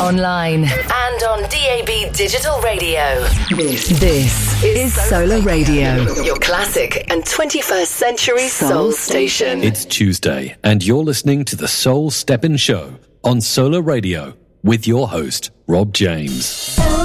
online, and on DAB Digital Radio. This is Solar Radio, your classic and 21st century soul station. It's Tuesday, and you're listening to the Soul Steppin' Show on Solar Radio with your host, Rob James.